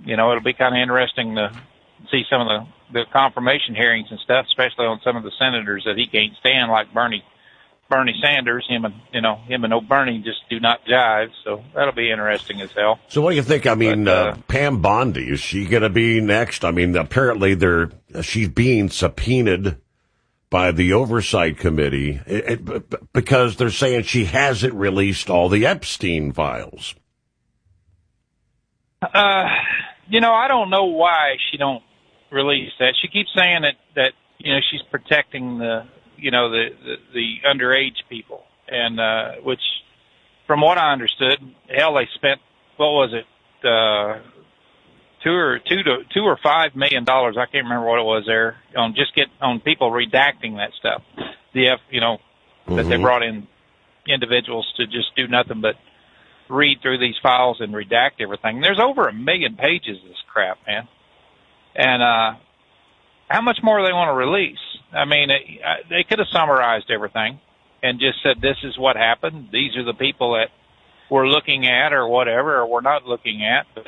it'll be kind of interesting to see some of the confirmation hearings and stuff, especially on some of the senators that he can't stand, like Bernie Sanders. Him and old Bernie just do not jive. So that'll be interesting as hell. So what do you think? I mean, Pam Bondi, is she going to be next? I mean, apparently she's being subpoenaed by the Oversight Committee because they're saying she hasn't released all the Epstein files. I don't know why she don't release that. She keeps saying that she's protecting the underage people, and which, from what I understood, hell, they spent, what was it, $2 or $5 million, I can't remember what it was there, on people redacting that stuff. That they brought in individuals to just do nothing but read through these files and redact everything. There's over 1 million pages of this crap, man. And how much more do they want to release? I mean, they could have summarized everything and just said, this is what happened. These are the people that we're looking at or whatever, or we're not looking at. But,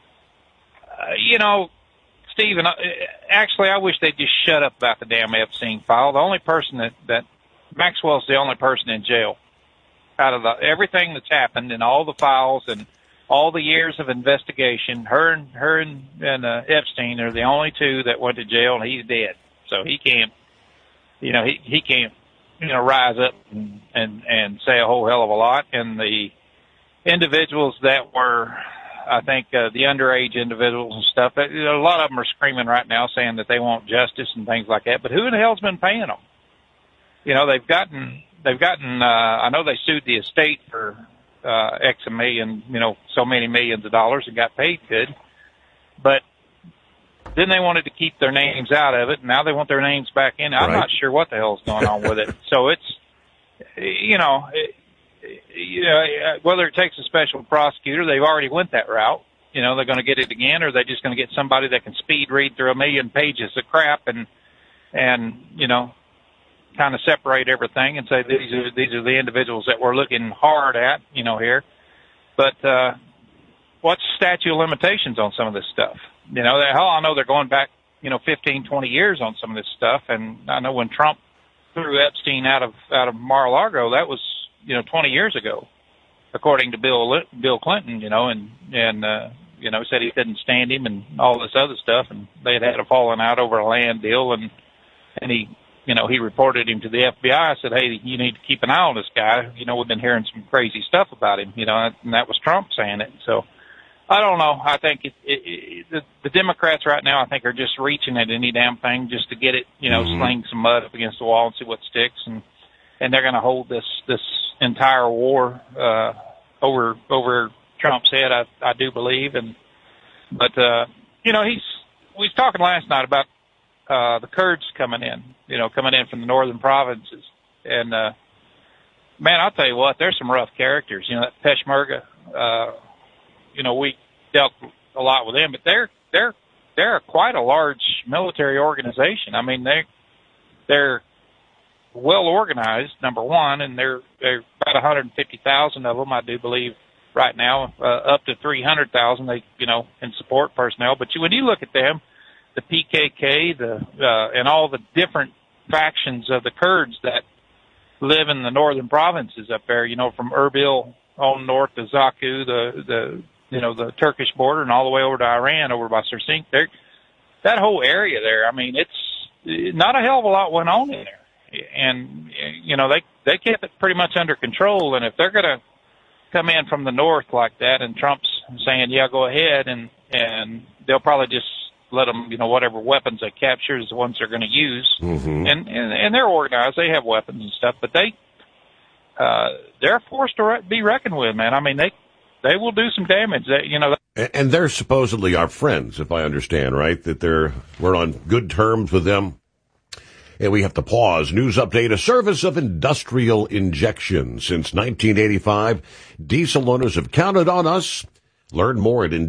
Stephen, actually, I wish they'd just shut up about the damn Epstein file. The only person that Maxwell's the only person in jail out of everything that's happened and all the files and all the years of investigation. Her and Epstein are the only two that went to jail, and he's dead. So he can't, he can't, rise up and say a whole hell of a lot. And the individuals that were, I think, the underage individuals and stuff, a lot of them are screaming right now saying that they want justice and things like that. But who in the hell's been paying them? They've gotten, I know they sued the estate for X a million, so many millions of dollars and got paid good. But then they wanted to keep their names out of it, and now they want their names back in. I'm not sure what the hell's going on with it. So it's, whether it takes a special prosecutor, they've already went that route. They're going to get it again, or they're just going to get somebody that can speed read through 1 million pages of crap and kind of separate everything and say these are the individuals that we're looking hard at, here. But what's the statute of limitations on some of this stuff? I know they're going back, 15, 20 years on some of this stuff. And I know when Trump threw Epstein out of Mar-a-Lago, that was, 20 years ago, according to Bill Clinton, and said he couldn't stand him and all this other stuff. And they had a falling out over a land deal, and he, he reported him to the FBI, said, hey, you need to keep an eye on this guy. We've been hearing some crazy stuff about him, and that was Trump saying it. So I don't know. I think the Democrats right now, I think, are just reaching at any damn thing just to get it, sling some mud up against the wall and see what sticks. And they're going to hold this entire war, over Trump's head, I do believe. But we was talking last night about, the Kurds coming in from the northern provinces. And, man, I'll tell you what, there's some rough characters. That Peshmerga, we dealt a lot with them, but they're quite a large military organization. I mean, they're well organized, number one, and they're about 150,000 of them, I do believe, right now, up to 300,000, in support personnel. But when you look at them, the PKK, and all the different factions of the Kurds that live in the northern provinces up there, from Erbil on north to Zaku, the Turkish border, and all the way over to Iran, over by Sirsinq. That whole area there, I mean, it's not a hell of a lot went on in there. And, they kept it pretty much under control. And if they're going to come in from the north like that, and Trump's saying, yeah, go ahead, and they'll probably just let them, whatever weapons they capture is the ones they're going to use. Mm-hmm. And they're organized. They have weapons and stuff, but they're a force to be reckoned with, man. I mean, they will do some damage. And they're supposedly our friends, if I understand, right? That we're on good terms with them. And we have to pause. News update, a service of industrial injection. Since 1985, diesel owners have counted on us Learn more at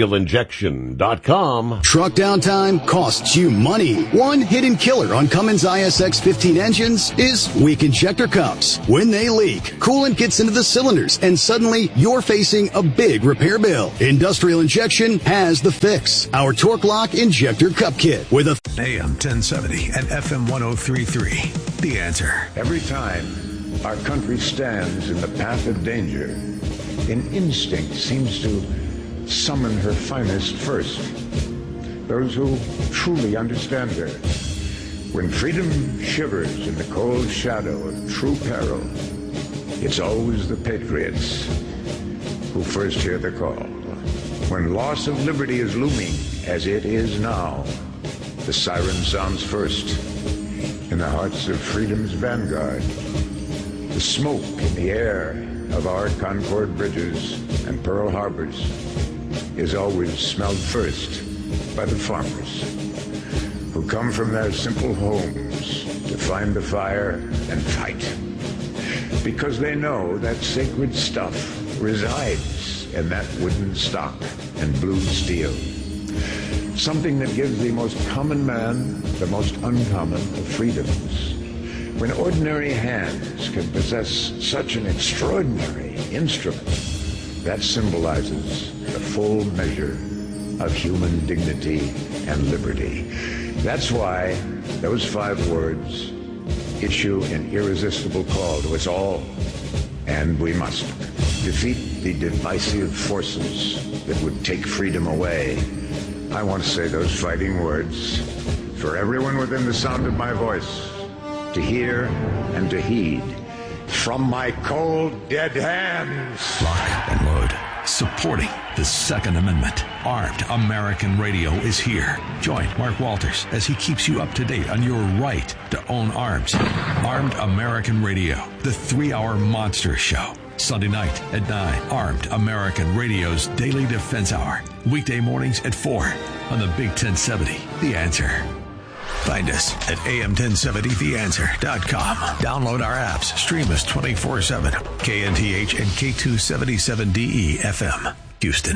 industrialinjection.com. Truck downtime costs you money. One hidden killer on Cummins ISX 15 engines is weak injector cups. When they leak, coolant gets into the cylinders, and suddenly you're facing a big repair bill. Industrial Injection has the fix. Our Torque Lock Injector Cup Kit with a AM 1070 and FM 103.3. The Answer. Every time our country stands in the path of danger, an instinct seems to summon her finest first. Those who truly understand her. When freedom shivers in the cold shadow of true peril, it's always the patriots who first hear the call. When loss of liberty is looming, as it is now, the siren sounds first in the hearts of freedom's vanguard. The smoke in the air of our Concord bridges and Pearl Harbors is always smelled first by the farmers who come from their simple homes to find the fire and fight, because they know that sacred stuff resides in that wooden stock and blue steel, something that gives the most common man the most uncommon of freedoms. When ordinary hands can possess such an extraordinary instrument, that symbolizes the full measure of human dignity and liberty. That's why those 5 words issue an irresistible call to us all, and we must defeat the divisive forces that would take freedom away. I want to say those fighting words for everyone within the sound of my voice to hear and to heed from my cold, dead hands. Lock and load. Supporting the Second Amendment. Armed American Radio is here. Join Mark Walters as he keeps you up to date on your right to own arms. Armed American Radio, the 3-hour monster show. Sunday night at 9. Armed American Radio's Daily Defense Hour. Weekday mornings at 4 on the Big 1070. The Answer. Find us at am1070theanswer.com. Download our apps. Stream us 24/7. KNTH and K277DE FM, Houston.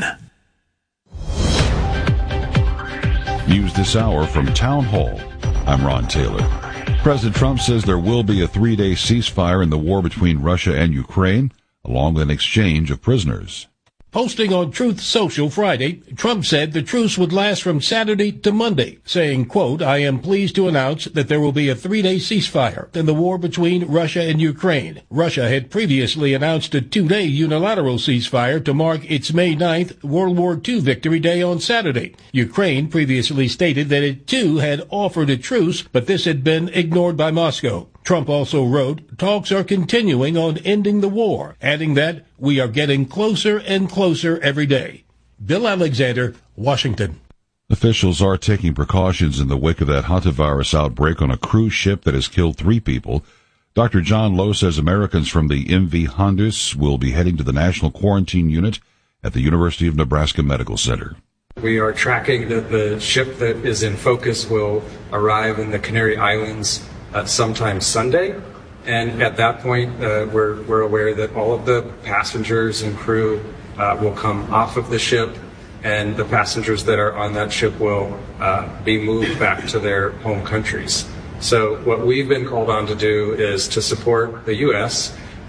News this hour from Town Hall. I'm Ron Taylor. President Trump says there will be a 3-day ceasefire in the war between Russia and Ukraine, along with an exchange of prisoners. Posting on Truth Social Friday, Trump said the truce would last from Saturday to Monday, saying, quote, I am pleased to announce that there will be a 3-day ceasefire in the war between Russia and Ukraine. Russia had previously announced a 2-day unilateral ceasefire to mark its May 9th World War II Victory Day on Saturday. Ukraine previously stated that it too had offered a truce, but this had been ignored by Moscow. Trump also wrote, talks are continuing on ending the war, adding that we are getting closer and closer every day. Bill Alexander, Washington. Officials are taking precautions in the wake of that hantavirus outbreak on a cruise ship that has killed 3 people. Dr. John Lowe says Americans from the MV Honduras will be heading to the National Quarantine Unit at the University of Nebraska Medical Center. We are tracking that the ship that is in focus will arrive in the Canary Islands sometime Sunday, and at that point we're aware that all of the passengers and crew will come off of the ship, and the passengers that are on that ship will be moved back to their home countries. So what we've been called on to do is to support the U.S.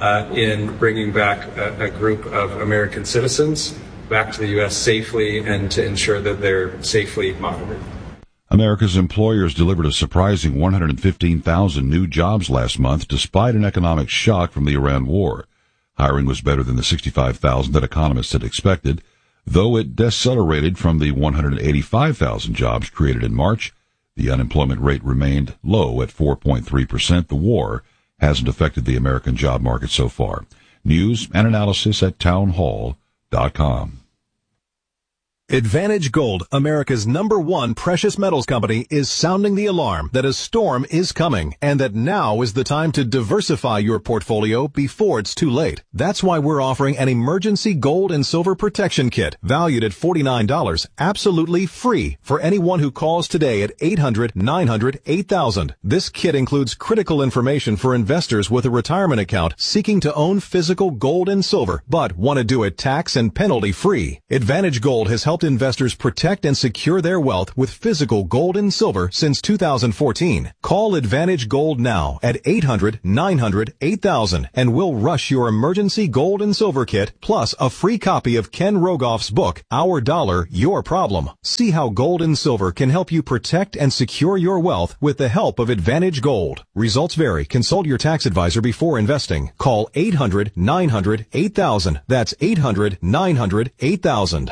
In bringing back a group of American citizens back to the U.S. safely and to ensure that they're safely monitored. America's employers delivered a surprising 115,000 new jobs last month, despite an economic shock from the Iran war. Hiring was better than the 65,000 that economists had expected, though it decelerated from the 185,000 jobs created in March. The unemployment rate remained low at 4.3%. The war hasn't affected the American job market so far. News and analysis at townhall.com. Advantage Gold, America's #1 precious metals company, is sounding the alarm that a storm is coming and that now is the time to diversify your portfolio before it's too late. That's why we're offering an emergency gold and silver protection kit valued at $49, absolutely free for anyone who calls today at 800-900-8000. This kit includes critical information for investors with a retirement account seeking to own physical gold and silver, but want to do it tax and penalty free. Advantage Gold has helped investors protect and secure their wealth with physical gold and silver since 2014. Call Advantage Gold now at 800-900-8000 and we'll rush your emergency gold and silver kit plus a free copy of Ken Rogoff's book, Our Dollar, Your Problem. See how gold and silver can help you protect and secure your wealth with the help of Advantage Gold. Results vary. Consult your tax advisor before investing. Call 800-900-8000. That's 800-900-8000.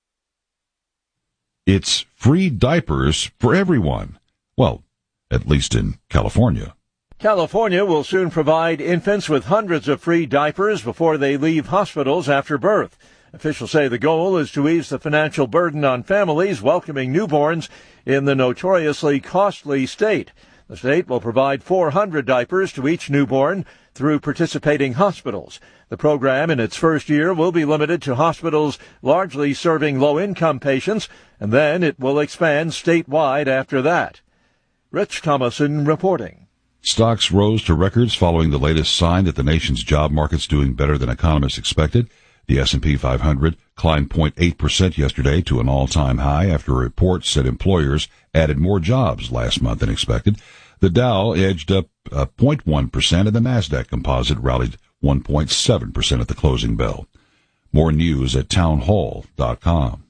It's free diapers for everyone. Well, at least in California. California will soon provide infants with hundreds of free diapers before they leave hospitals after birth. Officials say the goal is to ease the financial burden on families welcoming newborns in the notoriously costly state. The state will provide 400 diapers to each newborn through participating hospitals. The program in its first year will be limited to hospitals largely serving low-income patients, and then it will expand statewide after that. Rich Thomason reporting. Stocks rose to records following the latest sign that the nation's job market's doing better than economists expected. The S&P 500 climbed 0.8% yesterday to an all-time high after a report said employers added more jobs last month than expected. The Dow edged up 0.1% and the Nasdaq Composite rallied 1.7% at the closing bell. More news at townhall.com.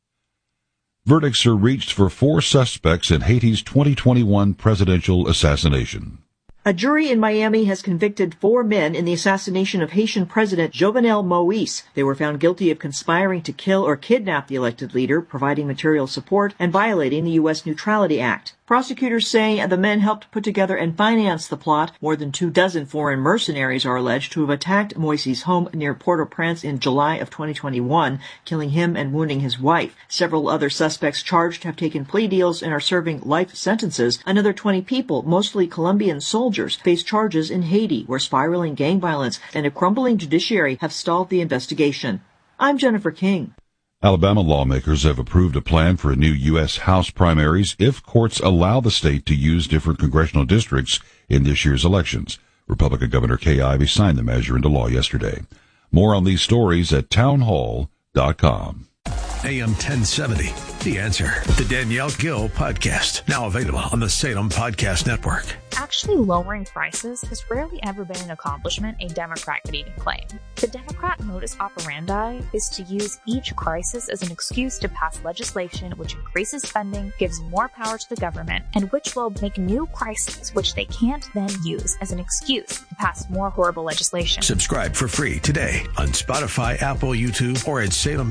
Verdicts are reached for 4 suspects in Haiti's 2021 presidential assassination. A jury in Miami has convicted 4 men in the assassination of Haitian President Jovenel Moïse. They were found guilty of conspiring to kill or kidnap the elected leader, providing material support, and violating the U.S. Neutrality Act. Prosecutors say the men helped put together and finance the plot. More than 24 foreign mercenaries are alleged to have attacked Moïse's home near Port-au-Prince in July of 2021, killing him and wounding his wife. Several other suspects charged have taken plea deals and are serving life sentences. Another 20 people, mostly Colombian soldiers, face charges in Haiti, where spiraling gang violence and a crumbling judiciary have stalled the investigation. I'm Jennifer King. Alabama lawmakers have approved a plan for a new U.S. House primaries if courts allow the state to use different congressional districts in this year's elections. Republican Governor Kay Ivey signed the measure into law yesterday. More on these stories at townhall.com. AM 1070, The Answer. The Danielle Gill Podcast, now available on the Salem Podcast Network. Actually lowering prices has rarely ever been an accomplishment a Democrat could even claim. The Democrat modus operandi is to use each crisis as an excuse to pass legislation which increases spending, gives more power to the government, and which will make new crises which they can't then use as an excuse to pass more horrible legislation. Subscribe for free today on Spotify, Apple, YouTube, or at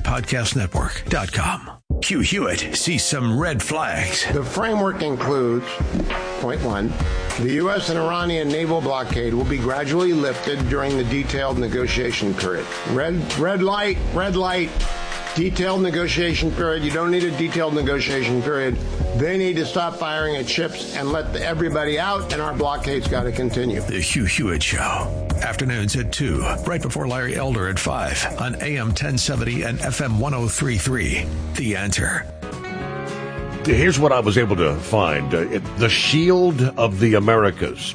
SalemPodcastNetwork.com. Hugh Hewitt sees some red flags. The framework includes, point 1, the U.S. and Iranian naval blockade will be gradually lifted during the detailed negotiation period. Red light, detailed negotiation period. You don't need a detailed negotiation period. They need to stop firing at ships and let everybody out, and our blockade's got to continue. The Hugh Hewitt Show. Afternoons at 2, right before Larry Elder at 5 on AM 1070 and FM 103.3. The Answer. Here's what I was able to find. The Shield of the Americas.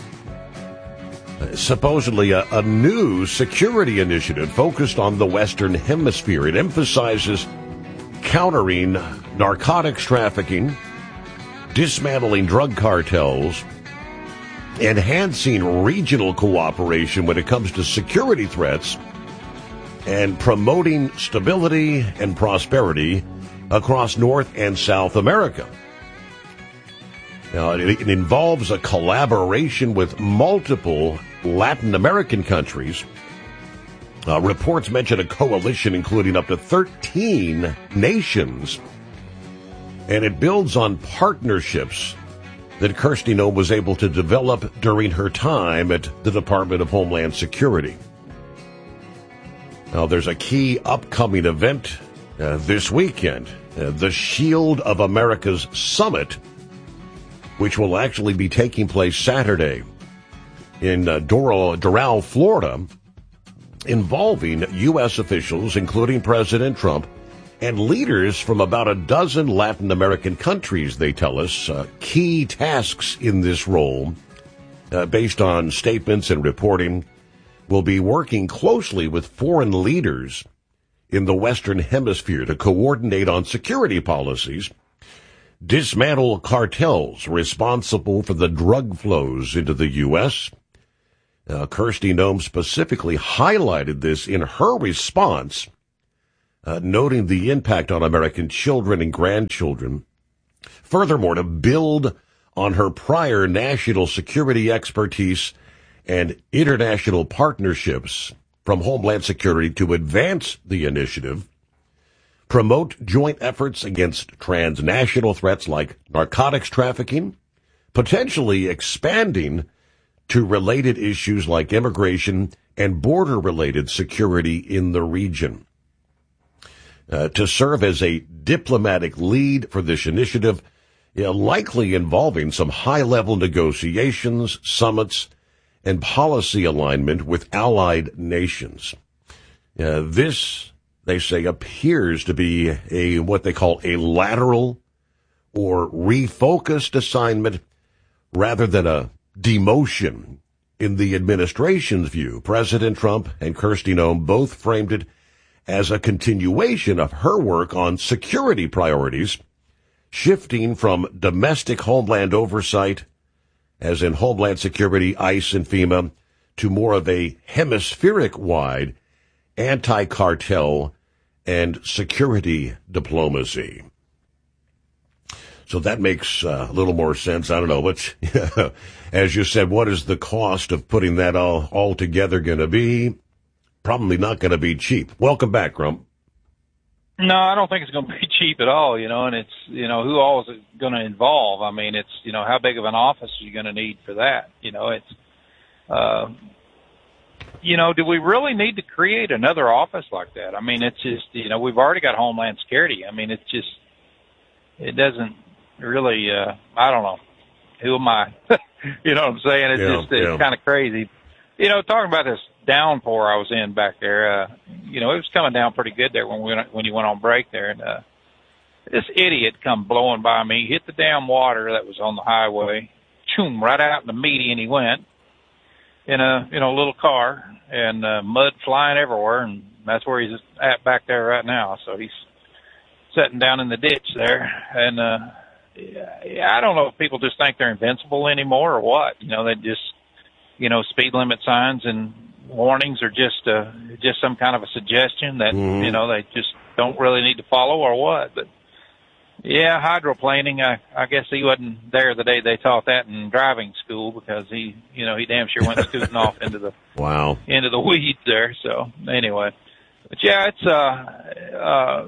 Supposedly a new security initiative focused on the Western Hemisphere. It emphasizes countering narcotics trafficking, dismantling drug cartels, enhancing regional cooperation when it comes to security threats, and promoting stability and prosperity across North and South America. Now, it involves a collaboration with multiple Latin American countries. Reports mention a coalition including up to 13 nations, and it builds on partnerships that Kirsty Noem was able to develop during her time at the Department of Homeland Security. Now, there's a key upcoming event this weekend. The Shield of America's Summit, which will actually be taking place Saturday in Doral, Florida, involving U.S. officials, including President Trump, and leaders from about a dozen Latin American countries, they tell us. Key tasks in this role, based on statements and reporting, will be working closely with foreign leaders in the Western Hemisphere to coordinate on security policies, dismantle cartels responsible for the drug flows into the U.S. Kristi Noem specifically highlighted this in her response, noting the impact on American children and grandchildren. Furthermore, to build on her prior national security expertise and international partnerships from Homeland Security to advance the initiative, promote joint efforts against transnational threats like narcotics trafficking, potentially expanding to related issues like immigration and border-related security in the region. To serve as a diplomatic lead for this initiative, likely involving some high-level negotiations, summits, and policy alignment with allied nations. This, they say, appears to be what they call a lateral or refocused assignment rather than a demotion. In the administration's view, President Trump and Kristi Noem both framed it as a continuation of her work on security priorities, shifting from domestic homeland oversight, as in Homeland Security, ICE, and FEMA, to more of a hemispheric-wide anti-cartel and security diplomacy. So that makes a little more sense. I don't know, but as you said, what is the cost of putting that all together going to be? Probably not going to be cheap. Welcome back, Grump. No, I don't think it's going to be cheap at all, and it's, who all is it going to involve? I mean, it's, how big of an office are you going to need for that? It's, do we really need to create another office like that? I mean, it's just, we've already got Homeland Security. I mean, it's just, it doesn't really, I don't know. Who am I? You know what I'm saying? It's kind of crazy. Talking about this downpour I was in back there, it was coming down pretty good there when you went on break there, and this idiot come blowing by me, hit the damn water that was on the highway, choom, right out in the median he went, in a little car, and mud flying everywhere, and that's where he's at back there right now. So he's sitting down in the ditch there, and I don't know if people just think they're invincible anymore or what. They just, speed limit signs and warnings are just some kind of a suggestion that, they just don't really need to follow or what. But, yeah, hydroplaning, I guess he wasn't there the day they taught that in driving school because he damn sure went scooting off into the into the weeds there. So, anyway. But, yeah, it's, I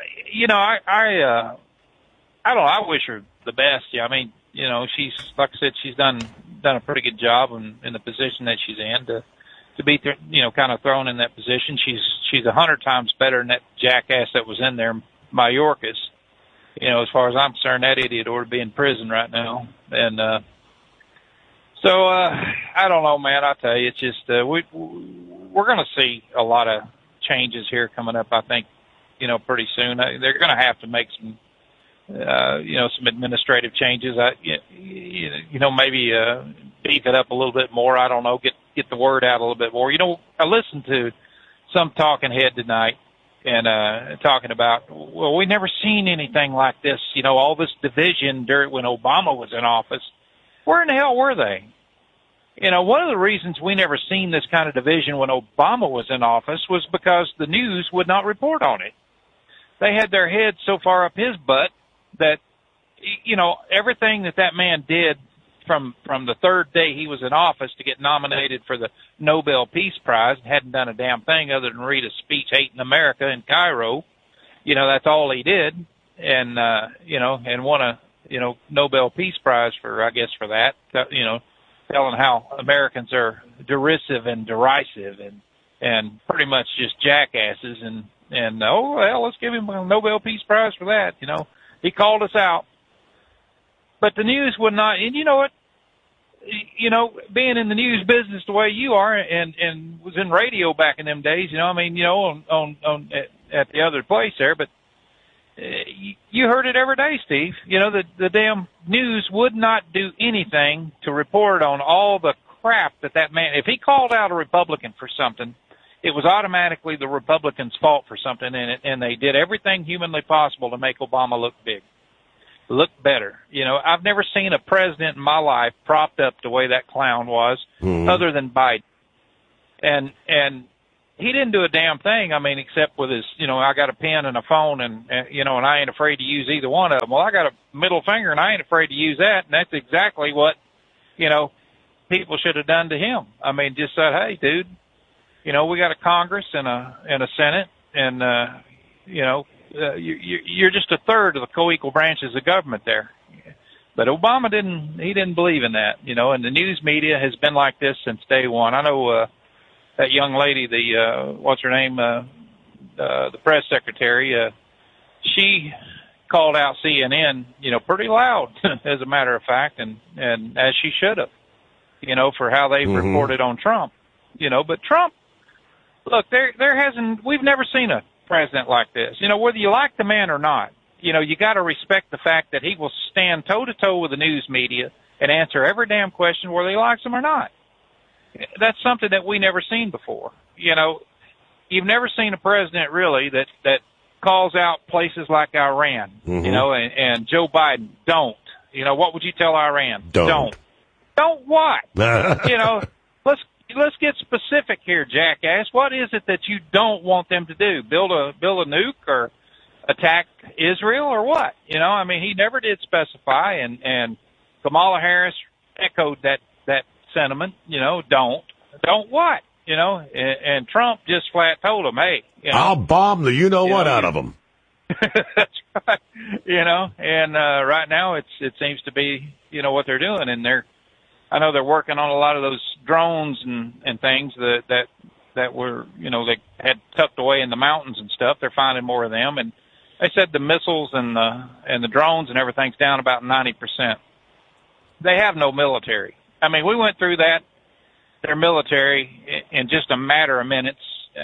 don't know, I wish her the best. Yeah, I mean, she's, like I said, she's done a pretty good job in the position that she's in to be, kind of thrown in that position. She's 100 times better than that jackass that was in there, Mayorkas. As far as I'm concerned, that idiot ought to be in prison right now. And, so, I don't know, man, I tell you, it's just, we're going to see a lot of changes here coming up, I think, pretty soon. They're going to have to make some, some administrative changes. Maybe beef it up a little bit more. I don't know, get the word out a little bit more. I listened to some talking head tonight and talking about, well, we never seen anything like this. All this division when Obama was in office. Where in the hell were they? One of the reasons we never seen this kind of division when Obama was in office was because the news would not report on it. They had their head so far up his butt that, everything that man did from the third day he was in office to get nominated for the Nobel Peace Prize, hadn't done a damn thing other than read a speech hating America in Cairo. That's all he did. And, and won a, Nobel Peace Prize for that, telling how Americans are derisive and derisive and pretty much just jackasses. And And, oh, well, let's give him a Nobel Peace Prize for that. You know, he called us out. But the news would not, and you know what? You know, being in the news business the way you are, and was in radio back in them days, you know, I mean, you know, at the other place there, but you heard it every day, Steve. You know, the damn news would not do anything to report on all the crap that man, if he called out a Republican for something, it was automatically the Republicans' fault for something, and they did everything humanly possible to make Obama look big. Look better. You know, I've never seen a president in my life propped up the way that clown was, other than Biden. And he didn't do a damn thing, I mean, except with his, you know, I got a pen and a phone and you know, and I ain't afraid to use either one of them. Well, I got a middle finger and I ain't afraid to use that, and that's exactly what, you know, people should have done to him. I mean, just said, hey, dude, you know, we got a Congress and a Senate, and, you know, you're just a third of the co-equal branches of government there. But Obama didn't believe in that, you know, and the news media has been like this since day one. I know, that young lady, what's her name, the press secretary, she called out CNN, you know, pretty loud, as a matter of fact, and as she should have, you know, for how they reported on Trump, you know, but Trump, look, we've never seen a president like this. You know, whether you like the man or not, you know, you got to respect the fact that he will stand toe-to-toe with the news media and answer every damn question whether he likes them or not. That's something that we never seen before. You know, you've never seen a president really that calls out places like Iran, you know, and Joe Biden, don't. You know, what would you tell Iran? Don't. Don't what? You know, let's get specific here, jackass. What is it that you don't want them to do? Build a nuke or attack Israel or what? You know, I mean, he never did specify, and Kamala Harris echoed that sentiment. You know, don't what? You know, and Trump just flat told him, hey, you know, I'll bomb the you-know-what out of them. That's right. You know, and right now it seems to be, you know, what they're doing, and I know they're working on a lot of those drones and things that were, you know, they had tucked away in the mountains and stuff. They're finding more of them, and they said the missiles and the drones and everything's down about 90%. They have no military. I mean, we went through that, their military, in just a matter of minutes,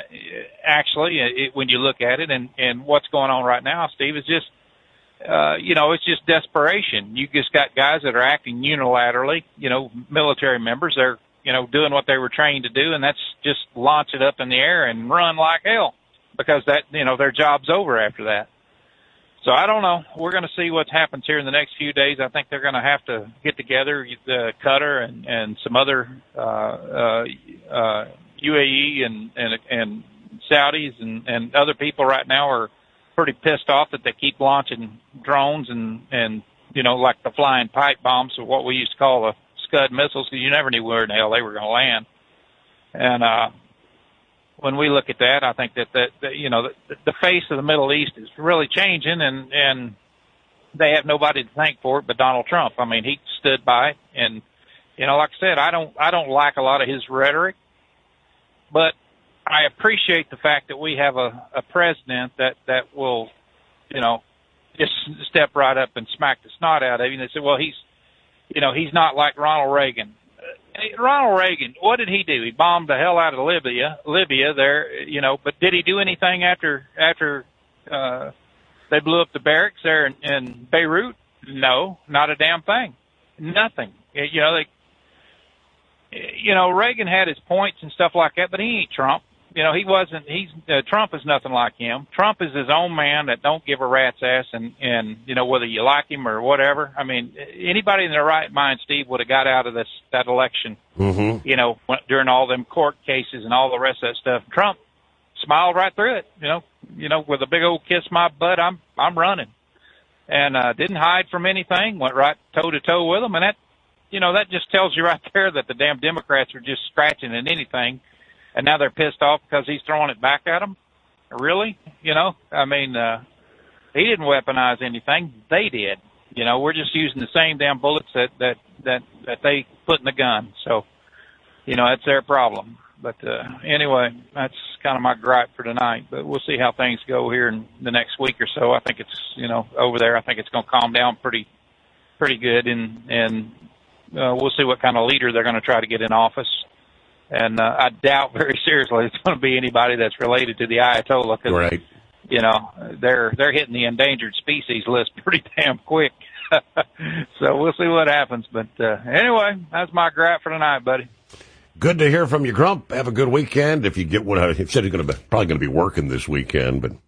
actually, when you look at it, and what's going on right now, Steve, is just, you know, it's just desperation. You just got guys that are acting unilaterally, you know, military members. They're, you know, doing what they were trained to do, and that's just launch it up in the air and run like hell, because that, you know, their job's over after that. So I don't know. We're going to see what happens here in the next few days. I think they're going to have to get together, Qatar and some other UAE and Saudis and other people right now are pretty pissed off that they keep launching drones and you know, like the flying pipe bombs, or what we used to call the Scud missiles, because you never knew where in the hell they were going to land. And when we look at that, I think that you know, the face of the Middle East is really changing, and they have nobody to thank for it but Donald Trump. I mean, he stood by it, and you know, like I said, I don't like a lot of his rhetoric, but I appreciate the fact that we have a president that will, you know, just step right up and smack the snot out of him. They say, well, he's not like Ronald Reagan. Ronald Reagan, what did he do? He bombed the hell out of Libya there, you know, but did he do anything after they blew up the barracks there in Beirut? No, not a damn thing. Nothing. You know, Reagan had his points and stuff like that, but he ain't Trump. You know, Trump is nothing like him. Trump is his own man that don't give a rat's ass, and you know, whether you like him or whatever. I mean, anybody in their right mind, Steve, would have got out of that election, you know, during all them court cases and all the rest of that stuff. Trump smiled right through it, you know, with a big old kiss my butt, I'm running. And didn't hide from anything, went right toe-to-toe with them, and that, you know, that just tells you right there that the damn Democrats are just scratching at anything. And now they're pissed off because he's throwing it back at them? Really? You know, I mean, he didn't weaponize anything. They did. You know, we're just using the same damn bullets that they put in the gun. So, you know, that's their problem. But anyway, that's kind of my gripe for tonight. But we'll see how things go here in the next week or so. I think it's, over there, I think it's going to calm down pretty good, and we'll see what kind of leader they're going to try to get in office. And I doubt very seriously it's going to be anybody that's related to the Ayatollah, because right. They're hitting the endangered species list pretty damn quick. So we'll see what happens. But anyway, that's my gripe for tonight, buddy. Good to hear from you, Grump. Have a good weekend. If you get one, he said he's probably going to be working this weekend, but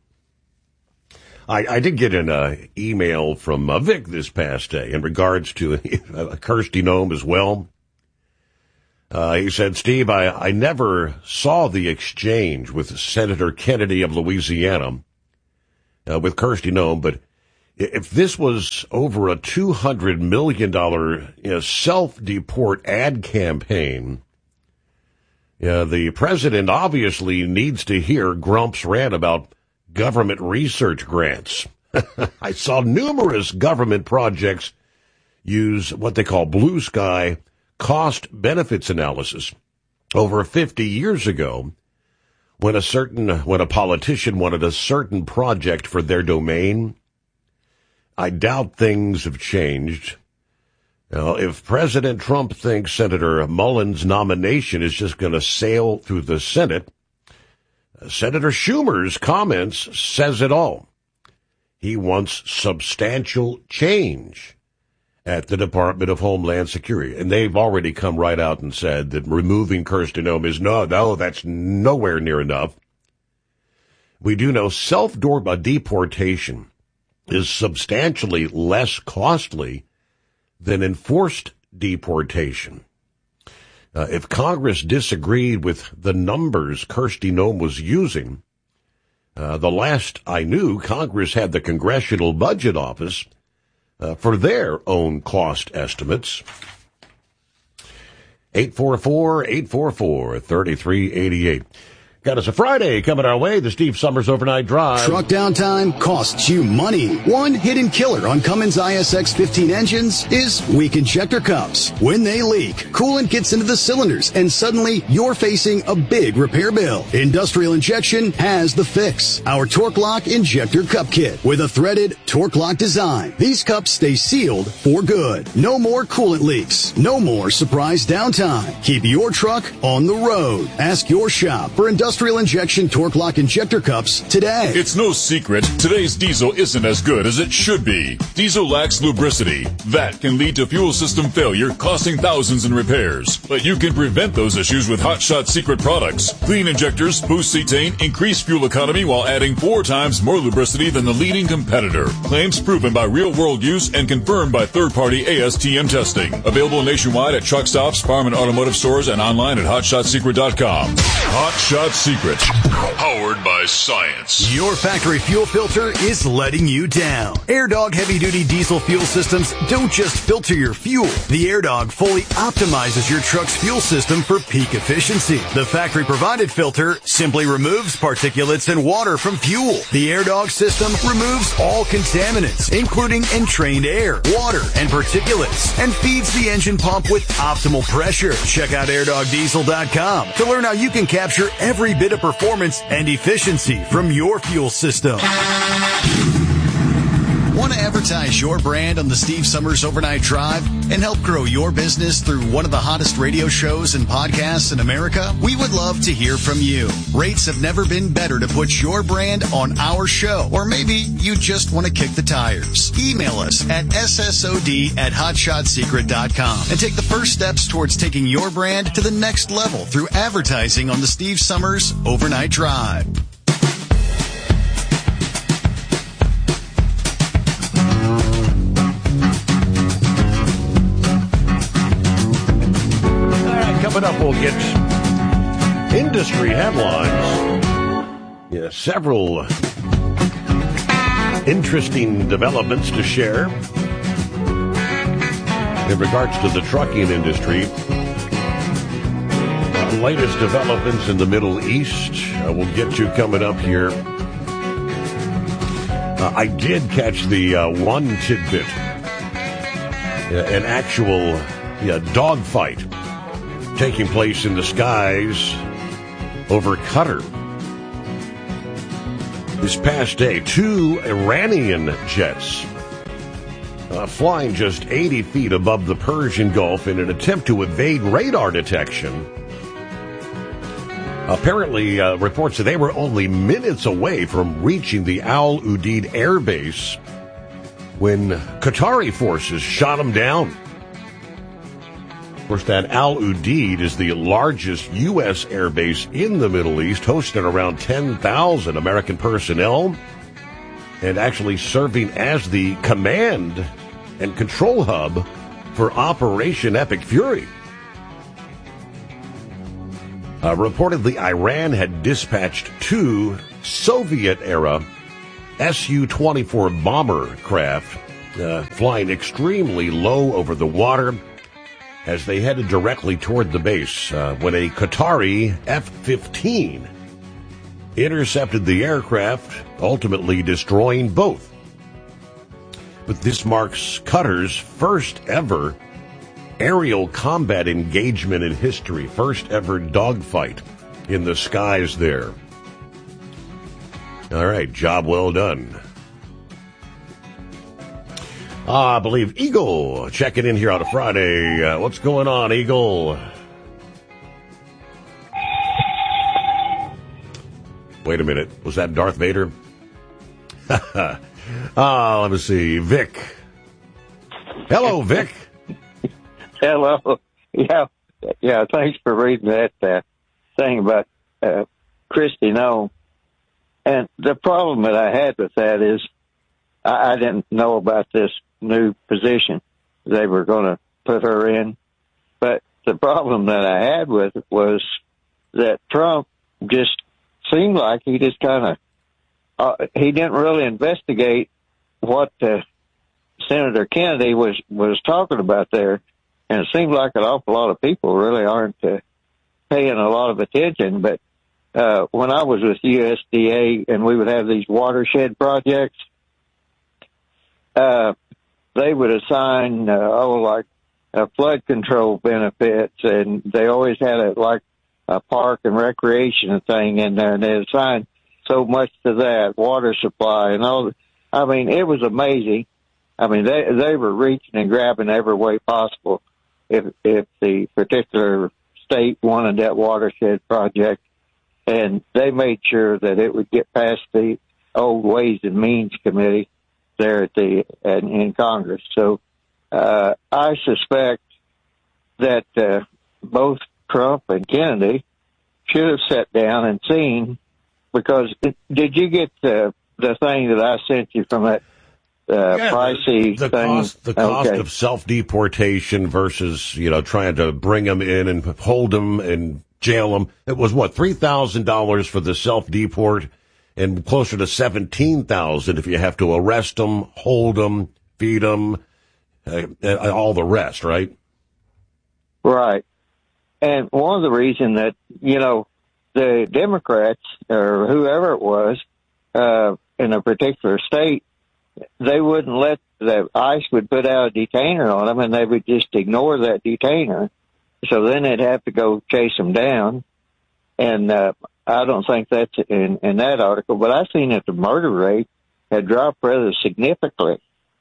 I did get an email from Vic this past day in regards to Kirsty Noem as well. He said, Steve, I never saw the exchange with Senator Kennedy of Louisiana with Kirsty Noem, but if this was over a $200 million self-deport ad campaign, the president obviously needs to hear Grump's rant about government research grants. I saw numerous government projects use what they call blue sky cost benefits analysis over 50 years ago when a politician wanted a certain project for their domain. I doubt things have changed. If President Trump thinks Senator Mullins' nomination is just going to sail through the Senate, Senator Schumer's comments says it all. He wants substantial change at the Department of Homeland Security. And they've already come right out and said that removing Kirsty Noem is no, that's nowhere near enough. We do know self-deportation is substantially less costly than enforced deportation. If Congress disagreed with the numbers Kirsty Noem was using, the last I knew, Congress had the Congressional Budget Office for their own cost estimates. 844-844-3388. Got us a Friday coming our way, the Steve Summers Overnight Drive. Truck downtime costs you money. One hidden killer on Cummins ISX 15 engines is weak injector cups. When they leak, coolant gets into the cylinders and suddenly you're facing a big repair bill. Industrial Injection has the fix. Our Torque Lock Injector Cup Kit with a threaded Torque Lock design. These cups stay sealed for good. No more coolant leaks. No more surprise downtime. Keep your truck on the road. Ask your shop for Industrial Injection Torque Lock Injector Cups today. It's no secret, today's diesel isn't as good as it should be. Diesel lacks lubricity. That can lead to fuel system failure, costing thousands in repairs. But you can prevent those issues with Hot Shot Secret products. Clean injectors, boost cetane, increase fuel economy while adding 4 times more lubricity than the leading competitor. Claims proven by real-world use and confirmed by third-party ASTM testing. Available nationwide at truck stops, farm and automotive stores, and online at HotShotSecret.com. Hot Shot Secret, powered by science. Your factory fuel filter is letting you down. AirDog heavy-duty diesel fuel systems don't just filter your fuel. The AirDog fully optimizes your truck's fuel system for peak efficiency. The factory-provided filter simply removes particulates and water from fuel. The AirDog system removes all contaminants, including entrained air, water, and particulates, and feeds the engine pump with optimal pressure. Check out AirDogDiesel.com to learn how you can capture every bit of performance and efficiency from your fuel system. Want to advertise your brand on the Steve Summers Overnight Drive and help grow your business through one of the hottest radio shows and podcasts in America? We would love to hear from you. Rates have never been better to put your brand on our show. Or maybe you just want to kick the tires. Email us at ssod@hotshotsecret.com and take the first steps towards taking your brand to the next level through advertising on the Steve Summers Overnight Drive. Coming up, we'll get industry headlines. Yeah, several interesting developments to share in regards to the trucking industry. Latest developments in the Middle East. We'll get you coming up here. I did catch the one tidbit, an actual dogfight taking place in the skies over Qatar. This past day, 2 Iranian jets flying just 80 feet above the Persian Gulf in an attempt to evade radar detection. Apparently, reports that they were only minutes away from reaching the Al Udeid air base when Qatari forces shot them down. Of course, that Al Udeid is the largest U.S. air base in the Middle East, hosting around 10,000 American personnel and actually serving as the command and control hub for Operation Epic Fury. Reportedly, Iran had dispatched 2 Soviet-era Su-24 bomber craft flying extremely low over the water as they headed directly toward the base when a Qatari F-15 intercepted the aircraft, ultimately destroying both. But this marks Qatar's first ever aerial combat engagement in history, first ever dogfight in the skies there. All right, job well done. I believe Eagle checking in here on a Friday. What's going on, Eagle? Wait a minute. Was that Darth Vader? Let me see. Vic. Hello, Vic. Hello. Yeah. Thanks for reading that thing about Kristi Noem. And the problem that I had with that is I didn't know about this new position they were going to put her in. But the problem that I had with it was that Trump just seemed like he just kind of he didn't really investigate what Senator Kennedy was talking about there. And it seems like an awful lot of people really aren't paying a lot of attention. But when I was with USDA and we would have these watershed projects, they would assign, like flood control benefits, and they always had a park and recreation thing in there, and they assigned so much to that, water supply and all. I mean, it was amazing. I mean, they were reaching and grabbing every way possible if the particular state wanted that watershed project, and they made sure that it would get past the old Ways and Means Committee there in Congress. So I suspect that both Trump and Kennedy should have sat down and seen, because did you get the thing that I sent you from that pricey the thing? The cost of self-deportation versus, trying to bring them in and hold them and jail them. It was $3,000 for the self-deport, and closer to $17,000 if you have to arrest them, hold them, feed them, all the rest, right? Right. And one of the reasons that, the Democrats or whoever it was in a particular state, they wouldn't let the ICE would put out a detainer on them, and they would just ignore that detainer. So then they'd have to go chase them down. And I don't think that's in that article, but I seen that the murder rate had dropped rather significantly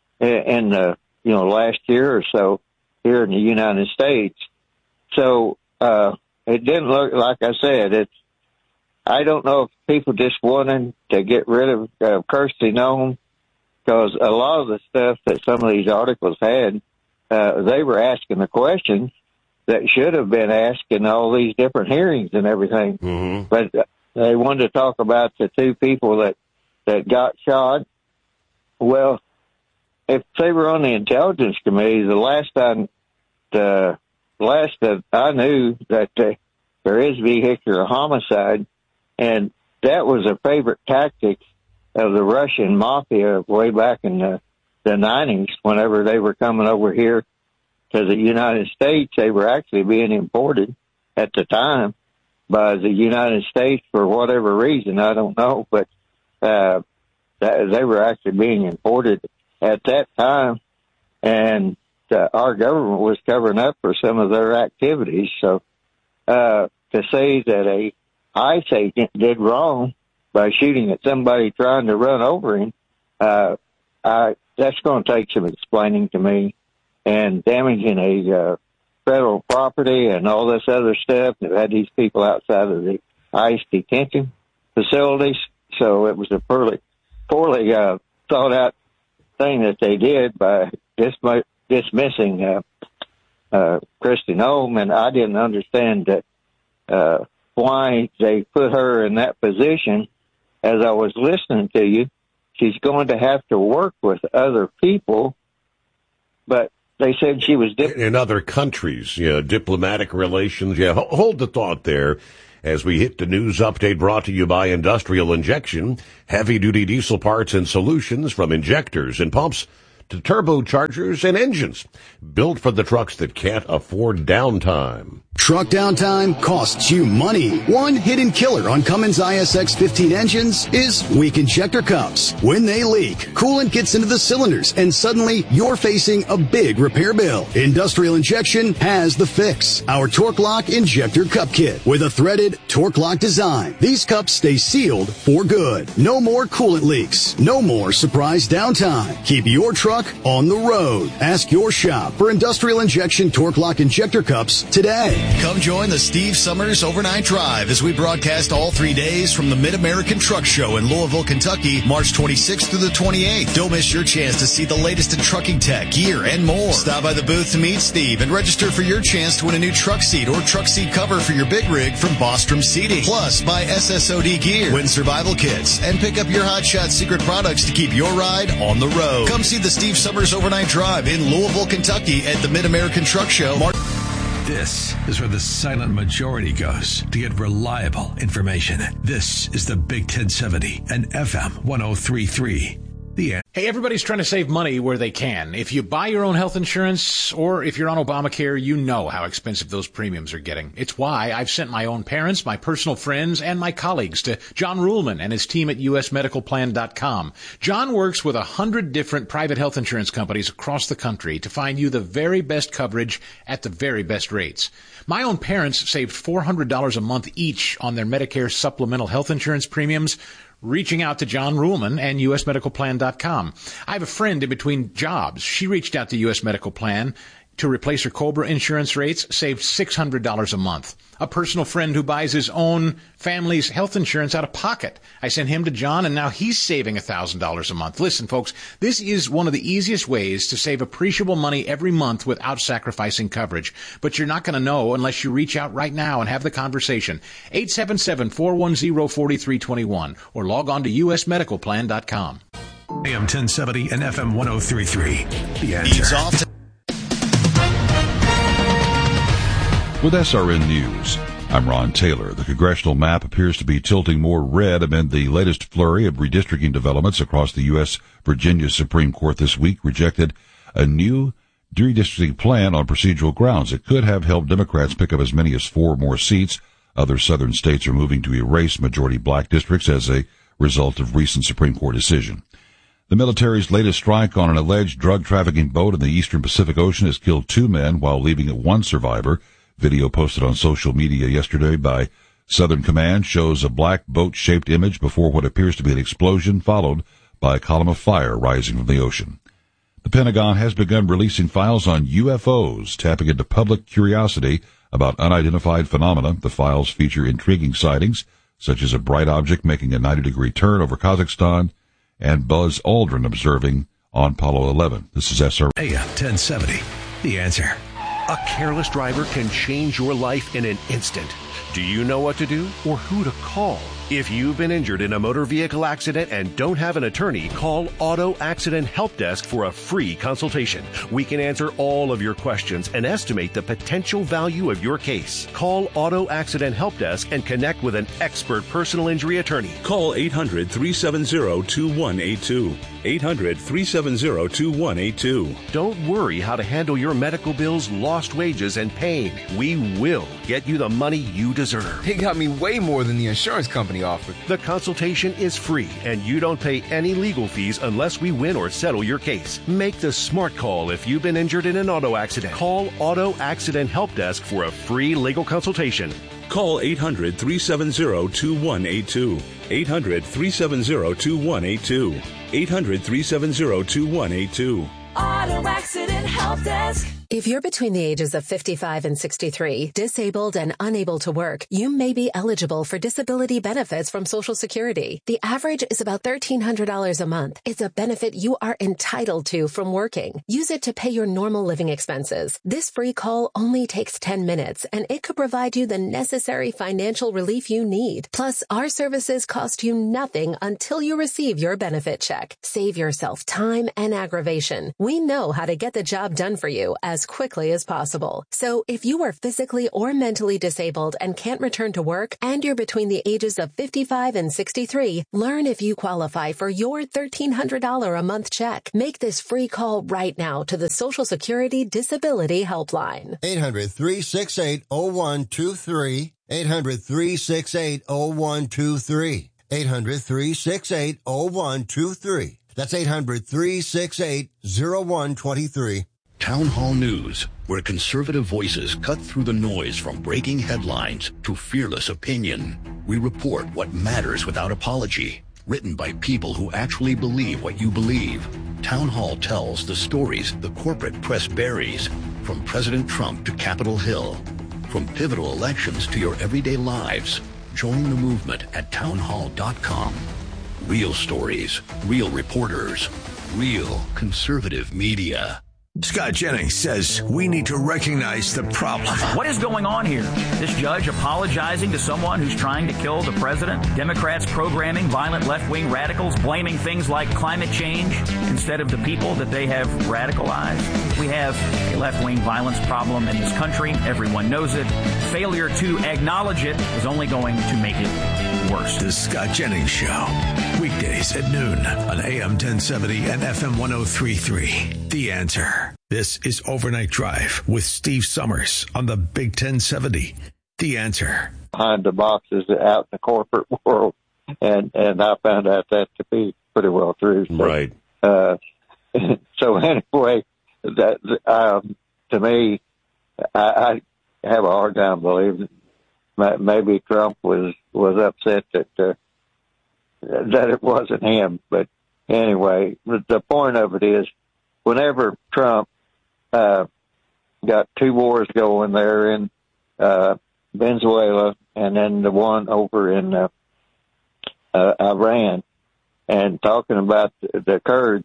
in the last year or so here in the United States. So it didn't look, like I said, I don't know if people just wanted to get rid of Kristi Noem, because a lot of the stuff that some of these articles had, they were asking the questions that should have been asked in all these different hearings and everything. Mm-hmm. But they wanted to talk about the 2 people that got shot. Well, if they were on the Intelligence Committee, the last that I knew that there is vehicular homicide, and that was a favorite tactic of the Russian mafia way back in the 90s. Whenever they were coming over here to the United States, they were actually being imported at the time by the United States for whatever reason. I don't know, but they were actually being imported at that time, and our government was covering up for some of their activities. So to say that a ICE agent did wrong by shooting at somebody trying to run over him, that's going to take some explaining to me. And damaging a federal property and all this other stuff. They've had these people outside of the ICE detention facilities. So it was a poorly thought out thing that they did by dismissing Kristi Noem. And I didn't understand that why they put her in that position. As I was listening to you, she's going to have to work with other people, but they said she was in other countries, diplomatic relations. Yeah, hold the thought there as we hit the news update brought to you by Industrial Injection, heavy-duty diesel parts and solutions from injectors and pumps to turbochargers and engines, built for the trucks that can't afford downtime. Truck downtime costs you money. One hidden killer on Cummins ISX 15 engines is weak injector cups. When they leak, coolant gets into the cylinders and suddenly you're facing a big repair bill. Industrial Injection has the fix. Our Torque Lock Injector Cup Kit with a threaded Torque Lock design. These cups stay sealed for good. No more coolant leaks. No more surprise downtime. Keep your truck on the road. Ask your shop for Industrial Injection Torque Lock Injector Cups today. Come join the Steve Summers Overnight Drive as we broadcast all 3 days from the Mid-American Truck Show in Louisville, Kentucky, March 26th through the 28th. Don't miss your chance to see the latest in trucking tech, gear, and more. Stop by the booth to meet Steve and register for your chance to win a new truck seat or truck seat cover for your big rig from Bostrom Seating. Plus, buy SSOD gear, win survival kits, and pick up your Hot Shot secret products to keep your ride on the road. Come see the Steve Summers Overnight Drive in Louisville, Kentucky at the Mid-American Truck Show. This is where the silent majority goes to get reliable information. This is the Big 1070 and FM 1033. Hey, everybody's trying to save money where they can. If you buy your own health insurance or if you're on Obamacare, you know how expensive those premiums are getting. It's why I've sent my own parents, my personal friends, and my colleagues to John Ruhlman and his team at usmedicalplan.com. John works with 100 different private health insurance companies across the country to find you the very best coverage at the very best rates. My own parents saved $400 a month each on their Medicare supplemental health insurance premiums, reaching out to John Ruhlman and usmedicalplan.com. I have a friend in between jobs. She reached out to US Medical Plan to replace her COBRA insurance rates, saved $600 a month. A personal friend who buys his own family's health insurance out of pocket. I sent him to John, and now he's saving $1,000 a month. Listen, folks, this is one of the easiest ways to save appreciable money every month without sacrificing coverage. But you're not going to know unless you reach out right now and have the conversation. 877-410-4321 or log on to usmedicalplan.com. AM 1070 and FM 1033. The Answer. With SRN News, I'm Ron Taylor. The congressional map appears to be tilting more red amid the latest flurry of redistricting developments across the U.S. Virginia Supreme Court this week rejected a new redistricting plan on procedural grounds. It could have helped Democrats pick up as many as 4 more seats. Other southern states are moving to erase majority black districts as a result of recent Supreme Court decision. The military's latest strike on an alleged drug trafficking boat in the eastern Pacific Ocean has killed 2 men while leaving 1 survivor. Video posted on social media yesterday by Southern Command shows a black boat-shaped image before what appears to be an explosion, followed by a column of fire rising from the ocean. The Pentagon has begun releasing files on UFOs, tapping into public curiosity about unidentified phenomena. The files feature intriguing sightings, such as a bright object making a 90-degree turn over Kazakhstan and Buzz Aldrin observing on Apollo 11. This is SR AM 1070. The Answer. A careless driver can change your life in an instant. Do you know what to do or who to call? If you've been injured in a motor vehicle accident and don't have an attorney, call Auto Accident Help Desk for a free consultation. We can answer all of your questions and estimate the potential value of your case. Call Auto Accident Help Desk and connect with an expert personal injury attorney. Call 800-370-2182. 800-370-2182. Don't worry how to handle your medical bills, lost wages, and pain. We will get you the money you deserve. They got me way more than the insurance company offered. The consultation is free, and you don't pay any legal fees unless we win or settle your case. Make the smart call if you've been injured in an auto accident. Call Auto Accident Help Desk for a free legal consultation. Call 800-370-2182. 800-370-2182. 800-370-2182. Auto Accident Help Desk. If you're between the ages of 55 and 63, disabled and unable to work, you may be eligible for disability benefits from Social Security. The average is about $1,300 a month. It's a benefit you are entitled to from working. Use it to pay your normal living expenses. This free call only takes 10 minutes, and it could provide you the necessary financial relief you need. Plus, our services cost you nothing until you receive your benefit check. Save yourself time and aggravation. We know how to get the job done for you as quickly as possible. So if you are physically or mentally disabled and can't return to work, and you're between the ages of 55 and 63, learn if you qualify for your $1,300 a month check. Make this free call right now to the Social Security Disability Helpline. 800-368-0123. 800-368-0123. 800-368-0123. That's 800-368-0123. Town Hall News, where conservative voices cut through the noise from breaking headlines to fearless opinion. We report what matters without apology, written by people who actually believe what you believe. Town Hall tells the stories the corporate press buries, from President Trump to Capitol Hill, from pivotal elections to your everyday lives. Join the movement at townhall.com. Real stories, real reporters, real conservative media. Scott Jennings says we need to recognize the problem. What is going on here? This judge apologizing to someone who's trying to kill the president? Democrats programming violent left-wing radicals, blaming things like climate change instead of the people that they have radicalized? We have a left-wing violence problem in this country. Everyone knows it. Failure to acknowledge it is only going to make it worse. The Scott Jennings Show. Weekdays at noon on AM 1070 and FM 103.3. The Answer. This is Overnight Drive with Steve Summers on the Big 1070. The Answer. Behind the boxes out in the corporate world, and I found out that to be pretty well true. So, right. So anyway, that to me, I have a hard time believing maybe Trump was upset that it wasn't him. But anyway, the point of it is, whenever Trump got two wars going there in Venezuela and then the one over in Iran, and talking about the Kurds,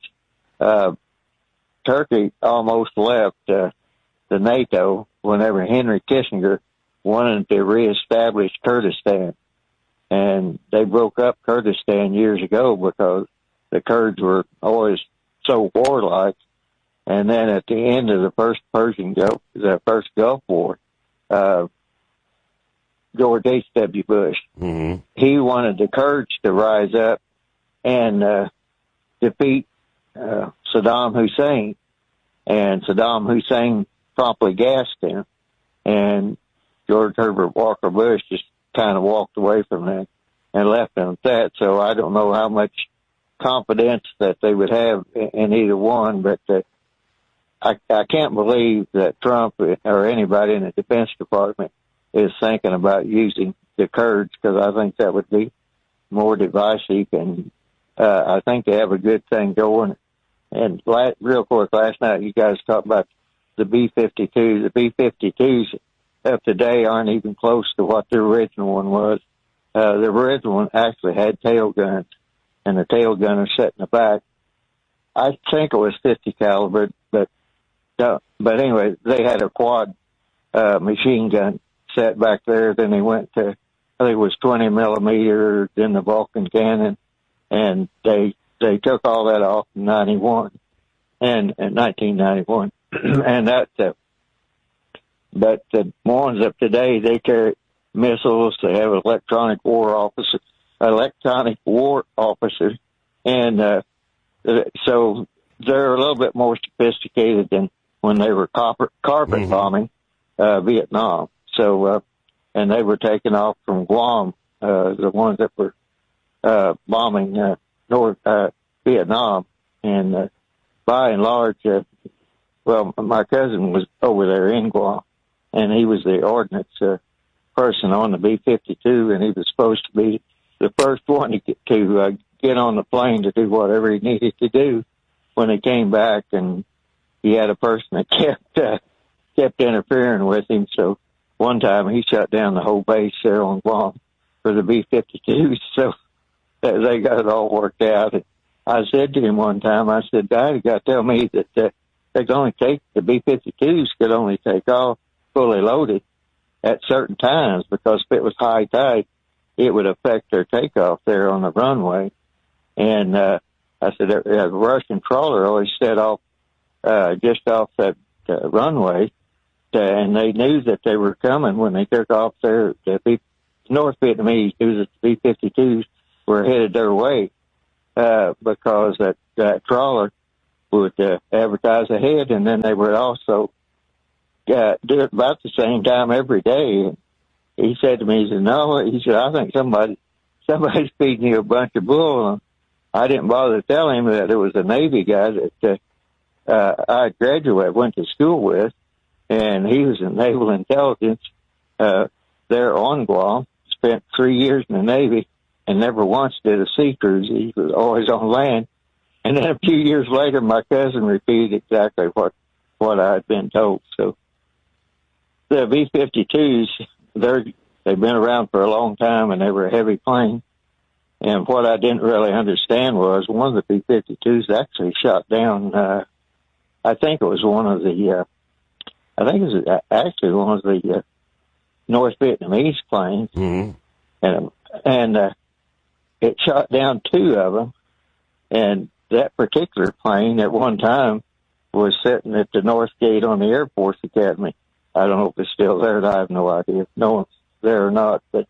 Turkey almost left the NATO whenever Henry Kissinger wanted to reestablish Kurdistan. And they broke up Kurdistan years ago because the Kurds were always so warlike. And then at the end of the first first Gulf War, George H.W. Bush, he wanted the Kurds to rise up and defeat Saddam Hussein. And Saddam Hussein promptly gassed him. And George Herbert Walker Bush just kind of walked away from that and left them at that. So I don't know how much confidence that they would have in either one, but I can't believe that Trump or anybody in the Defense Department is thinking about using the Kurds, because I think that would be more divisive, and I think they have a good thing going. And real quick, last night you guys talked about the B-52. The B-52s of today aren't even close to what the original one was. The original one actually had tail guns, and the tail gunner sat in the back. I think it was 50 caliber, but anyway, they had a quad machine gun set back there. Then they went to, I think it was 20 millimeter, then the Vulcan cannon, and they took all that off in 1991, and that. But the ones of today, they carry missiles. They have electronic war officers, and so they're a little bit more sophisticated than when they were carpet bombing Vietnam. So, and they were taken off from Guam, the ones that were bombing North Vietnam, and by and large, well, my cousin was over there in Guam, and he was the ordnance person on the B-52, and he was supposed to be the first one to get on the plane to do whatever he needed to do when he came back, and he had a person that kept interfering with him. So one time he shut down the whole base there on Guam for the B-52s. So they got it all worked out. And I said to him one time, I said, Dad, you got to tell me that they could only take, the B-52s could only take off fully loaded at certain times, because if it was high tide, it would affect their takeoff there on the runway. And I said, a Russian trawler always set off just off that runway, and they knew that they were coming when they took off there. The North Vietnamese knew that the B-52s were headed their way, because that trawler would advertise ahead, and then they would also do it about the same time every day. And he said to me, he said, no, he said, I think somebody's feeding you a bunch of bull. And I didn't bother to tell him that it was a Navy guy that I went to school with, and he was in Naval Intelligence there on Guam, spent 3 years in the Navy, and never once did a sea cruise. He was always on land. And then a few years later, my cousin repeated exactly what I had been told. So the B-52s, they've been around for a long time, and they were a heavy plane. And what I didn't really understand was one of the B-52s actually shot down, I think it was one of the North Vietnamese planes. Mm-hmm. And it shot down two of them. And that particular plane at one time was sitting at the North Gate on the Air Force Academy. I don't know if it's still there. I have no idea if no one's there or not. But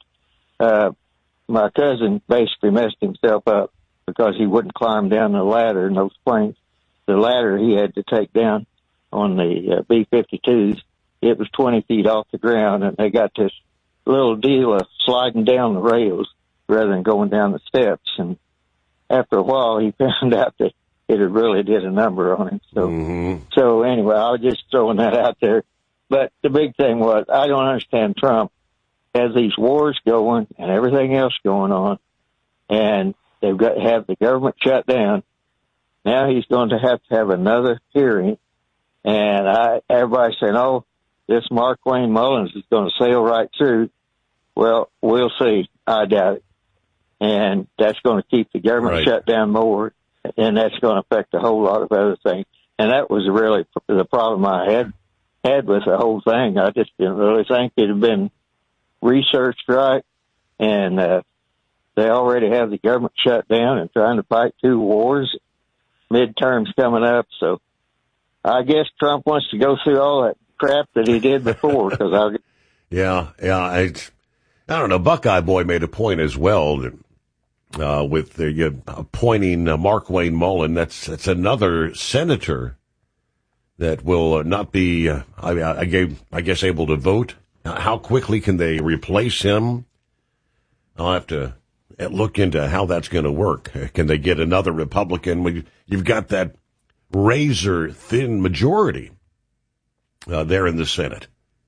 my cousin basically messed himself up because he wouldn't climb down the ladder in those planes. The ladder he had to take down on the B-52s, it was 20 feet off the ground, and they got this little deal of sliding down the rails rather than going down the steps. And after a while, he found out that it had really did a number on him. So anyway, I was just throwing that out there. But the big thing was, I don't understand Trump has these wars going and everything else going on, and they've got to have the government shut down. Now he's going to have another hearing, and everybody's saying, oh, this Markwayne Mullins is going to sail right through. Well, we'll see. I doubt it. And that's going to keep the government shut down more, and that's going to affect a whole lot of other things. And that was really the problem I had with the whole thing. I just didn't really think it had been researched right, and they already have the government shut down and trying to fight two wars, midterms coming up. So I guess Trump wants to go through all that crap that he did before. Because I don't know. Buckeye Boy made a point as well with the appointing Markwayne Mullin. That's another senator that will not be, I guess, able to vote. How quickly can they replace him? I'll have to look into how that's going to work. Can they get another Republican? You've got that razor-thin majority there in the Senate.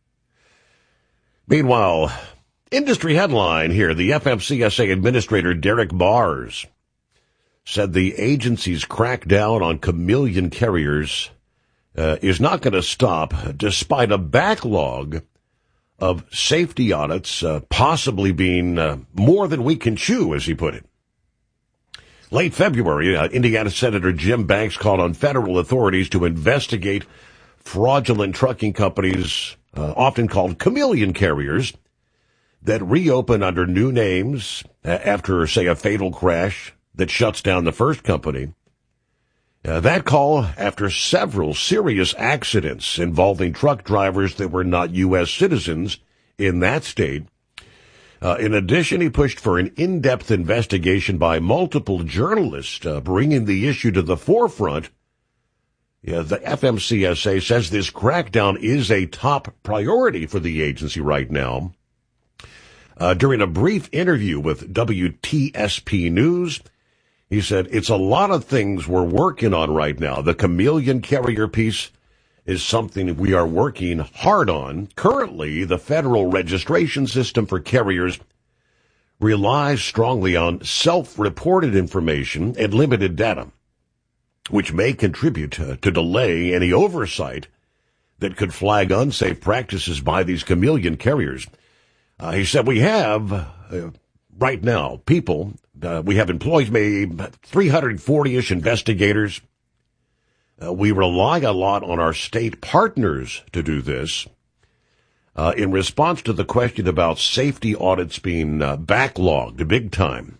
Meanwhile, industry headline here, the FMCSA Administrator Derek Bars said the agency's crackdown on chameleon carriers is not going to stop despite a backlog of safety audits possibly being more than we can chew, as he put it. Late February, Indiana Senator Jim Banks called on federal authorities to investigate fraudulent trucking companies, often called chameleon carriers, that reopen under new names after, say, a fatal crash that shuts down the first company. That call after several serious accidents involving truck drivers that were not U.S. citizens in that state. In addition, he pushed for an in-depth investigation by multiple journalists, bringing the issue to the forefront. The FMCSA says this crackdown is a top priority for the agency right now. During a brief interview with WTSP News, he said, it's a lot of things we're working on right now. The chameleon carrier piece is something we are working hard on. Currently, the federal registration system for carriers relies strongly on self-reported information and limited data, which may contribute to delay any oversight that could flag unsafe practices by these chameleon carriers. He said, we have, right now, we have employees, maybe 340-ish investigators. We rely a lot on our state partners to do this. In response to the question about safety audits being backlogged big time,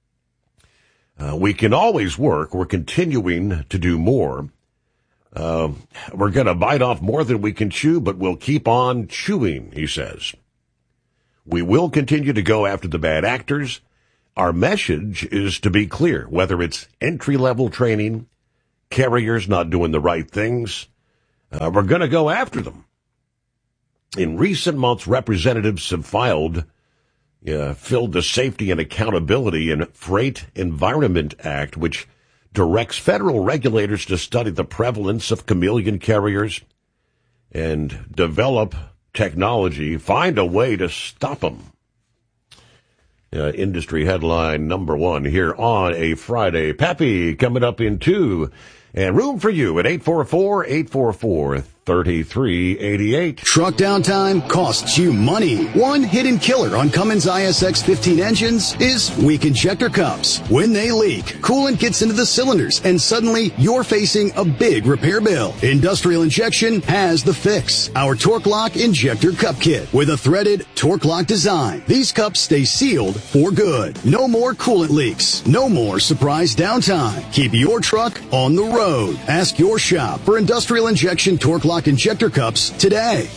we can always work. We're continuing to do more. We're going to bite off more than we can chew, but we'll keep on chewing, he says. We will continue to go after the bad actors. Our message is to be clear, whether it's entry-level training, carriers not doing the right things, we're going to go after them. In recent months, representatives have filled the Safety and Accountability in Freight Environment Act, which directs federal regulators to study the prevalence of chameleon carriers and develop technology, find a way to stop them. Industry headline number one here on a Friday. Pappy coming up in 2. And room for you at 844-844-3388. Truck downtime costs you money. One hidden killer on Cummins ISX 15 engines is weak injector cups. When they leak, coolant gets into the cylinders, and suddenly you're facing a big repair bill. Industrial Injection has the fix. Our Torque Lock Injector Cup Kit with a threaded Torque Lock design. These cups stay sealed for good. No more coolant leaks. No more surprise downtime. Keep your truck on the road. Ask your shop for Industrial Injection Torque Lock Injector Cups today.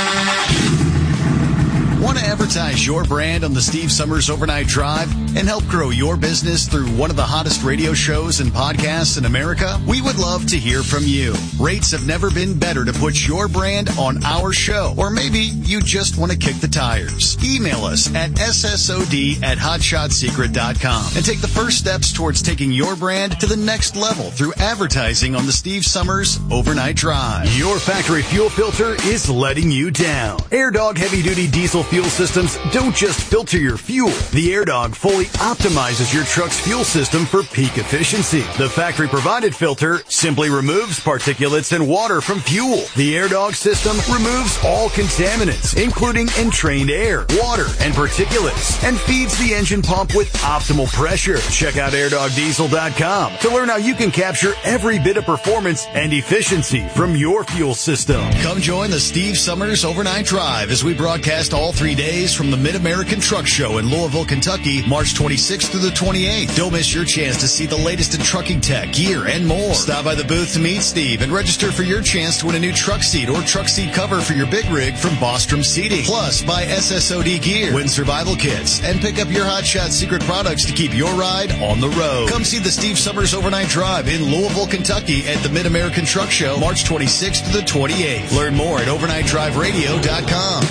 Want to advertise your brand on the Steve Summers Overnight Drive and help grow your business through one of the hottest radio shows and podcasts in America? We would love to hear from you. Rates have never been better to put your brand on our show. Or maybe you just want to kick the tires. Email us at ssod@hotshotsecret.com and take the first steps towards taking your brand to the next level through advertising on the Steve Summers Overnight Drive. Your factory fuel filter is letting you down. AirDog heavy-duty diesel fuel systems don't just filter your fuel. The AirDog fully optimizes your truck's fuel system for peak efficiency. The factory-provided filter simply removes particulates and water from fuel. The AirDog system removes all contaminants, including entrained air, water, and particulates, and feeds the engine pump with optimal pressure. Check out AirDogDiesel.com to learn how you can capture every bit of performance and efficiency from your fuel system. Come join the Steve Summers Overnight Drive as we broadcast all 3 days from the Mid-American Truck Show in Louisville, Kentucky, March 26th through the 28th. Don't miss your chance to see the latest in trucking tech, gear, and more. Stop by the booth to meet Steve and register for your chance to win a new truck seat or truck seat cover for your big rig from Bostrom Seating. Plus, buy SSOD gear, win survival kits, and pick up your Hot Shot Secret products to keep your ride on the road. Come see the Steve Summers Overnight Drive in Louisville, Kentucky at the Mid-American Truck Show, March 26th to the 28th. Learn more at overnightdriveradio.com.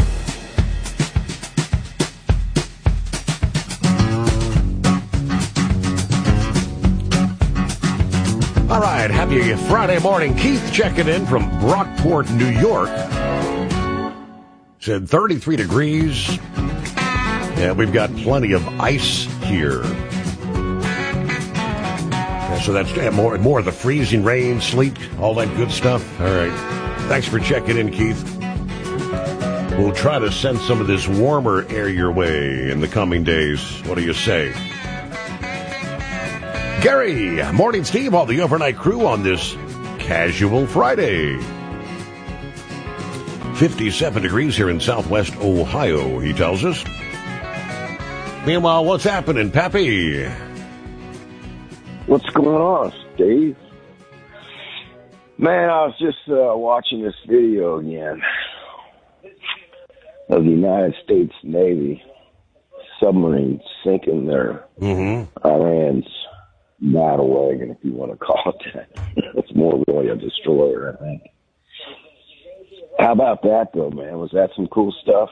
All right, happy Friday morning. Keith checking in from Brockport, New York. Said 33 degrees. Yeah, we've got plenty of ice here. Yeah, so that's more of the freezing rain, sleet, all that good stuff. All right. Thanks for checking in, Keith. We'll try to send some of this warmer air your way in the coming days. What do you say? Gary, morning, Steve, all the overnight crew on this casual Friday. 57 degrees here in southwest Ohio, he tells us. Meanwhile, what's happening, Pappy? What's going on, Steve? Man, I was just watching this video again of the United States Navy submarines sinking their Iran's battle wagon, if you want to call it that. It's more really a destroyer, I think. How about that, though, man? Was that some cool stuff?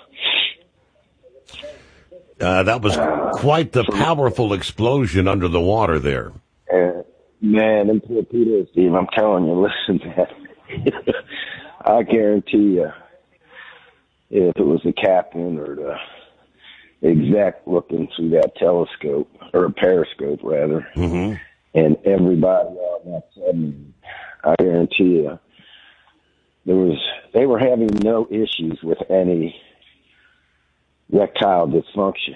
That was quite the powerful explosion under the water there. Man, them torpedoes, Steve, I'm telling you, listen, man. I guarantee you, if it was the captain or the exec looking through that telescope, or a periscope rather, Mm-hmm. and everybody on that submarine, I guarantee you, they were having no issues with any erectile dysfunction,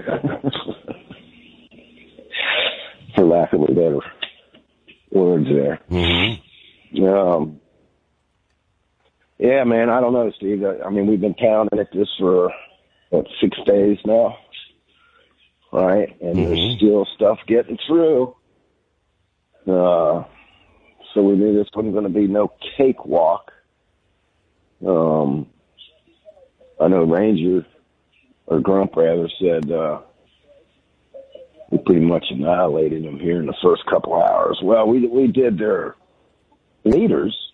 for lack of a better words there. Mm-hmm. Yeah, man, I don't know, Steve. I mean, we've been pounding at this for, 6 days now, right? And there's still stuff getting through. So we knew this wasn't going to be no cakewalk. I know Ranger, or Grump rather, said we pretty much annihilated them here in the first couple hours. Well, we did their leaders,